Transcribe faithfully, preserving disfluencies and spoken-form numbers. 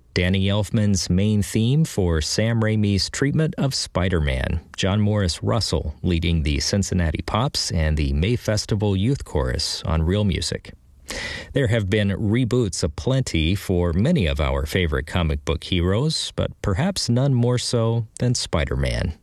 Danny Elfman's main theme for Sam Raimi's treatment of Spider-Man, John Morris Russell leading the Cincinnati Pops and the May Festival Youth Chorus on Real Music. There have been reboots aplenty for many of our favorite comic book heroes, but perhaps none more so than Spider-Man.